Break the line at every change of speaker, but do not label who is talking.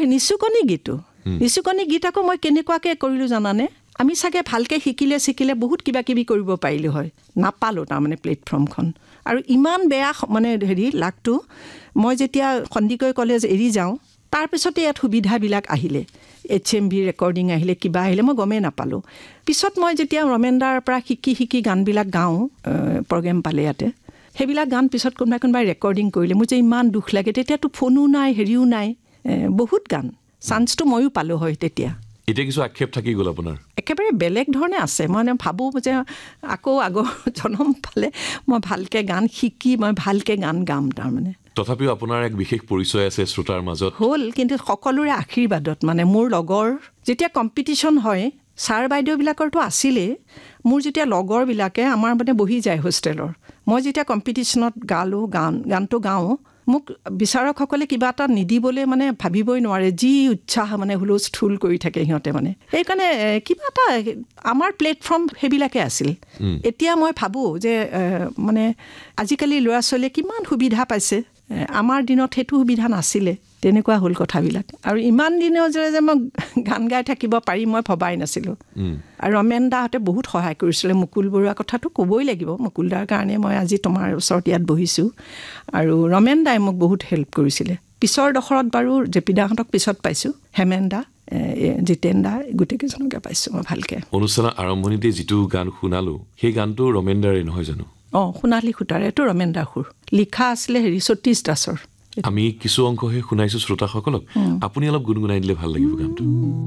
নিচুকনি গীত আকৌ মই কেনেকুৱাকৈ কৰিলোঁ জানানে আমি চাগে ভালকৈ শিকিলে বহুত কিবা কিবি কৰিব পাৰিলোঁ হয় নাপালোঁ তাৰমানে প্লেটফৰ্মখন আৰু ইমান বেয়া মানে লাগটো মই যেতিয়া সন্দিকৈ কলেজ এৰি যাওঁ তাৰপিছতে ইয়াত সুবিধাবিলাক আহিলে HMV ৰেকৰ্ডিং আহিলে কিবা আহিলে মই গমেই নাপালোঁ পিছত মই যেতিয়া ৰমেনদাৰ পৰা শিকি গানবিলাক গাওঁ প্ৰগ্ৰেম পালে ইয়াতে সেইবিলাক গান পিছত কোনোবাই ৰেকৰ্ডিং কৰিলে মোৰ যে ইমান দুখ লাগে তেতিয়াতো ফোনো নাই হেৰিও নাই বহুত গান চান্সটো ময়ো পালোঁ হয় তেতিয়া
এতিয়া কিছু আক্ষেপ থাকি গ'ল আপোনাৰ
একেবাৰে বেলেগ ধৰণে আছে মই ভাবোঁ যে আকৌ আগৰ জনম পালে মই ভালকৈ গান শিকি মই ভালকৈ গান গাম তাৰমানে
তথাপিও আপোনাৰ এক বিশেষ পৰিচয় আছে শ্ৰোতাৰ মাজত
হ'ল কিন্তু সকলোৰে আশীৰ্বাদত মানে মোৰ লগৰ যেতিয়া কম্পিটিশ্যন হয় ছাৰ বাইদেউবিলাকৰতো আছিলেই মোৰ যেতিয়া লগৰবিলাকে আমাৰ মানে বহি যায় হোষ্টেলৰ মই যেতিয়া কম্পিটিশ্যনত গানটো গাওঁ মোক বিচাৰকসকলে কিবা এটা নিদিবলৈ মানে ভাবিবই নোৱাৰে যি উৎসাহ মানে হুলস্থুল কৰি থাকে সিহঁতে মানে সেইকাৰণে কিবা এটা আমাৰ প্লেটফৰ্ম সেইবিলাকে আছিল এতিয়া মই ভাবোঁ যে মানে আজিকালি ল'ৰা ছোৱালীয়ে কিমান সুবিধা পাইছে আমাৰ দিনত সেইটো সুবিধা নাছিলে তেনেকুৱা হ'ল কথাবিলাক আৰু ইমান দিনৰ যে মই গান গাই থাকিব পাৰিম মই ভবাই নাছিলোঁ আৰু ৰমেন দাহঁতে বহুত সহায় কৰিছিলে মুকুল বৰুৱাৰ কথাটো ক'বই লাগিব মুকুল দাৰ কাৰণে মই আজি তোমাৰ ওচৰত ইয়াত বহিছোঁ আৰু ৰমেন দাই মোক বহুত হেল্প কৰিছিলে পিছৰ ডখৰত বাৰু জেপি দাহঁতক পিছত পাইছোঁ হেমেন দা জিতেন দা গোটেইকেইজনকে পাইছোঁ মই ভালকৈ
অনুষ্ঠানৰ আৰম্ভণিতে যিটো গান শুনালোঁ সেই গানটো ৰমেন দাৰে নহয় জানো
সোণালী সূতাৰে এইটো ৰমেন দাৰ সুৰ লিখা আছিলে সতীশ দাসৰ
আমি কিছু অংশহে শুনাইছোঁ শ্ৰোতাসকলক আপুনি অলপ গুণগুণাই দিলে ভাল লাগিব গানটো